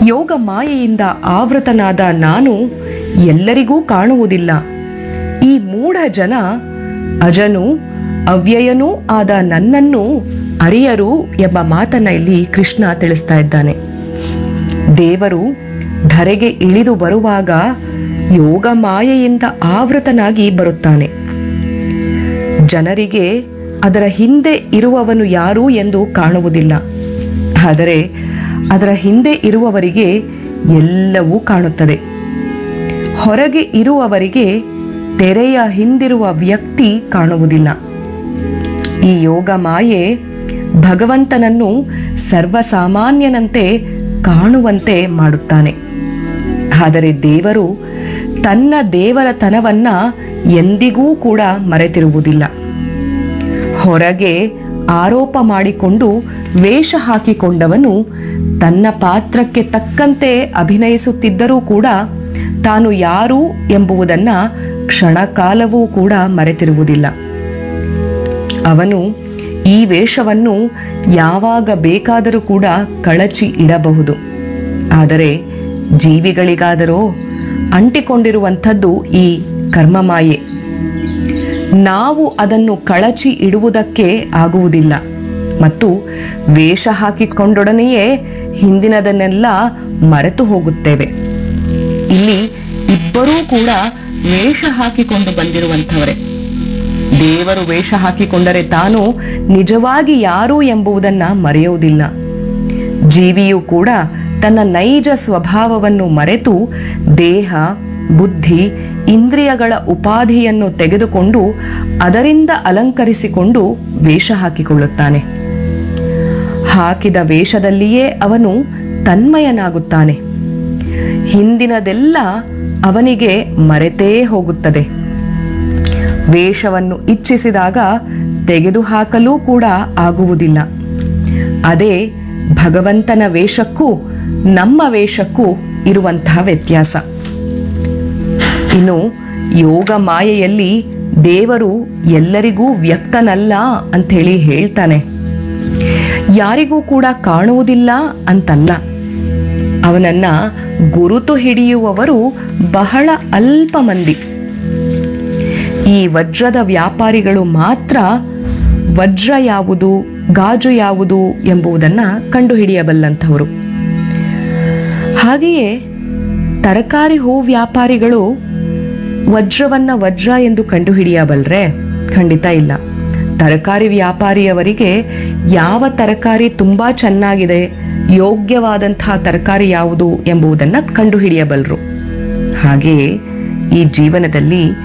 ಯೋಗ ಮಾಯೆಯಿಂದ ಆವೃತನಾದ ನಾನು ಎಲ್ಲರಿಗೂ ಕಾಣುವುದಿಲ್ಲ. ಈ ಮೂಢ ಜನ ಅಜನೂ ಅವ್ಯಯನೂ ಆದ ನನ್ನನ್ನು ಅರಿಯರು ಎಂಬ ಮಾತನ್ನ ಇಲ್ಲಿ ಕೃಷ್ಣ ತಿಳಿಸ್ತಾ ಇದ್ದಾನೆ. ದೇವರು ಧರೆಗೆ ಇಳಿದು ಬರುವಾಗ ಯೋಗ ಮಾಯೆಯಿಂದ ಆವೃತನಾಗಿ ಬರುತ್ತಾನೆ. ಜನರಿಗೆ ಅದರ ಹಿಂದೆ ಇರುವವನು ಯಾರು ಎಂದು ಕಾಣುವುದಿಲ್ಲ. ಆದರೆ ಅದರ ಹಿಂದೆ ಇರುವವರಿಗೆ ಎಲ್ಲವೂ ಕಾಣುತ್ತದೆ. ಹೊರಗೆ ಇರುವವರಿಗೆ ತೆರೆಯ ಹಿಂದಿರುವ ವ್ಯಕ್ತಿ ಕಾಣುವುದಿಲ್ಲ. ಈ ಯೋಗ ಮಾಯೆ ಭಗವಂತನನ್ನು ಸರ್ವಸಾಮಾನ್ಯನಂತೆ ಕಾಣುವಂತೆ ಮಾಡುತ್ತಾನೆ. ಆದರೆ ದೇವರು ತನ್ನ ದೇವರತನವನ್ನ ಎಂದಿಗೂ ಕೂಡ ಮರೆತಿರುವುದಿಲ್ಲ. ಹೊರಗೆ ಆರೋಪ ಮಾಡಿಕೊಂಡು ವೇಷ ಹಾಕಿಕೊಂಡವನು ತನ್ನ ಪಾತ್ರಕ್ಕೆ ತಕ್ಕಂತೆ ಅಭಿನಯಿಸುತ್ತಿದ್ದರೂ ಕೂಡ ತಾನು ಯಾರು ಎಂಬುದನ್ನ ಕ್ಷಣಕಾಲವೂ ಕೂಡ ಮರೆತಿರುವುದಿಲ್ಲ. ಅವನು ಈ ವೇಷವನ್ನು ಯಾವಾಗ ಬೇಕಾದರೂ ಕೂಡ ಕಳಚಿ ಇಡಬಹುದು. ಆದರೆ ಜೀವಿಗಳಿಗಾದರೂ ಅಂಟಿಕೊಂಡಿರುವಂಥದ್ದು ಈ ಕರ್ಮಮಾಯೆ. ನಾವು ಅದನ್ನು ಕಳಚಿ ಇಡುವುದಕ್ಕೆ ಆಗುವುದಿಲ್ಲ ಮತ್ತು ವೇಷ ಹಾಕಿಕೊಂಡೊಡನೆಯೇ ಹಿಂದಿನದನ್ನೆಲ್ಲ ಮರೆತು ಹೋಗುತ್ತೇವೆ. ಇಲ್ಲಿ ಇಬ್ಬರೂ ಕೂಡ ವೇಷ ಹಾಕಿಕೊಂಡು ಬಂದಿರುವಂಥವರೇ. ದೇವರು ವೇಷ ಹಾಕಿಕೊಂಡರೆ ತಾನು ನಿಜವಾಗಿ ಯಾರು ಎಂಬುದನ್ನ ಮರೆಯುವುದಿಲ್ಲ. ಜೀವಿಯು ಕೂಡ ತನ್ನ ನೈಜ ಸ್ವಭಾವವನ್ನು ಮರೆತು ದೇಹ, ಬುದ್ಧಿ, ಇಂದ್ರಿಯಗಳ ಉಪಾಧಿಯನ್ನು ತೆಗೆದುಕೊಂಡು ಅದರಿಂದ ಅಲಂಕರಿಸಿಕೊಂಡು ವೇಷ ಹಾಕಿಕೊಳ್ಳುತ್ತಾನೆ. ಹಾಕಿದ ವೇಷದಲ್ಲಿಯೇ ಅವನು ತನ್ಮಯನಾಗುತ್ತಾನೆ. ಹಿಂದಿನದೆಲ್ಲ ಅವನಿಗೆ ಮರೆತೇ ಹೋಗುತ್ತದೆ. ವೇಷವನ್ನು ಇಚ್ಛಿಸಿದಾಗ ತೆಗೆದುಹಾಕಲೂ ಕೂಡ ಆಗುವುದಿಲ್ಲ. ಅದೇ ಭಗವಂತನ ವೇಷಕ್ಕೂ ನಮ್ಮ ವೇಷಕ್ಕೂ ಇರುವಂತಹ ವ್ಯತ್ಯಾಸ. ಇನ್ನು ಯೋಗ ಮಾಯೆಯಲ್ಲಿ ದೇವರು ಎಲ್ಲರಿಗೂ ವ್ಯಕ್ತನಲ್ಲ ಅಂಥೇಳಿ ಹೇಳ್ತಾನೆ. ಯಾರಿಗೂ ಕೂಡ ಕಾಣುವುದಿಲ್ಲ ಅಂತಲ್ಲ. ಅವನನ್ನ ಗುರುತು ಹಿಡಿಯುವವರು ಬಹಳ ಅಲ್ಪ ಮಂದಿ. ಈ ವಜ್ರದ ವ್ಯಾಪಾರಿಗಳು ಮಾತ್ರ ವಜ್ರ ಯಾವುದು, ಗಾಜು ಯಾವುದು ಎಂಬುದನ್ನು ಕಂಡುಹಿಡಿಯಬಲ್ಲಂಥವರು. ಹಾಗೆಯೇ ತರಕಾರಿ ಹೂ ವ್ಯಾಪಾರಿಗಳು ವಜ್ರವನ್ನ ವಜ್ರ ಎಂದು ಕಂಡುಹಿಡಿಯಬಲ್ರೆ? ಖಂಡಿತ ಇಲ್ಲ. ತರಕಾರಿ ವ್ಯಾಪಾರಿಯವರಿಗೆ ಯಾವ ತರಕಾರಿ ತುಂಬಾ ಚೆನ್ನಾಗಿದೆ, ಯೋಗ್ಯವಾದಂತಹ ತರಕಾರಿ ಯಾವುದು ಎಂಬುದನ್ನು ಕಂಡುಹಿಡಿಯಬಲ್ಲರು. ಹಾಗೆಯೇ ಈ ಜೀವನದಲ್ಲಿ